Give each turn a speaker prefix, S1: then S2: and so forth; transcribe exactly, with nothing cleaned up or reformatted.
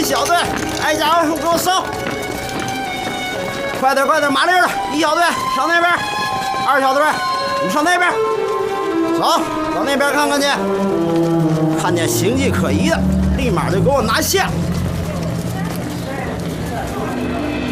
S1: 小队，哎，家伙给我扫！快点快点，麻利了！一小队上那边，二小队你上那边，走到那边看看去，看见形迹可疑的，立马就给我拿下。